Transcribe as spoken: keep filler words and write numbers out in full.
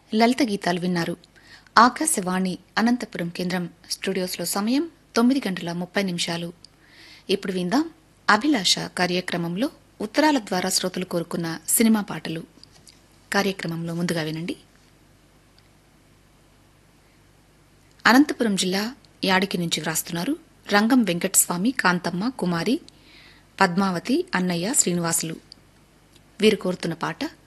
లలిత గీతాలు విన్నారు. ఆకాశవాణి అనంతపురం కేంద్రం స్టూడియోస్లో సమయం తొమ్మిది గంటల ముప్పై నిమిషాలు. ఇప్పుడు విందాం అభిలాష కార్యక్రమంలో ఉత్తరాల ద్వారా శ్రోతలు కోరుకున్న సినిమా పాటలు. కార్యక్రమంలో ముందుగా వినండి. అనంతపురం జిల్లా యాడికి నుంచి వ్రాస్తున్నారు రంగం వెంకటస్వామి, కాంతమ్మ, కుమారి, పద్మావతి, అన్నయ్య, శ్రీనివాసులు. వీరు కోరుతున్న పాట